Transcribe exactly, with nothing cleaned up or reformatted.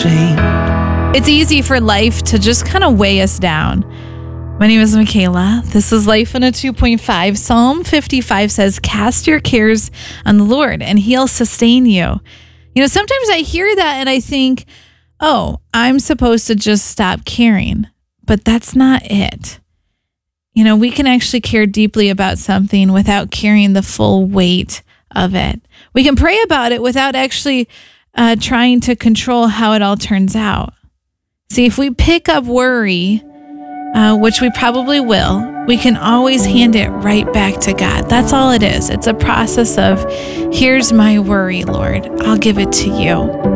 ashamed. It's easy for life to just kind of weigh us down. My name is Michaela. This is Life in a two point five. Psalm fifty-five says, cast your cares on the Lord and he'll sustain you. You know, sometimes I hear that and I think, oh, I'm supposed to just stop caring. But that's not it. You know, we can actually care deeply about something without carrying the full weight of it. We can pray about it without actually uh, trying to control how it all turns out. See, if we pick up worry, uh, which we probably will, we can always hand it right back to God. That's all it is. It's a process of, here's my worry, Lord. I'll give it to you.